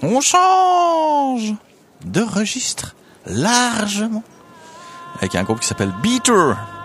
On change de registre largement avec un groupe qui s'appelle Beater.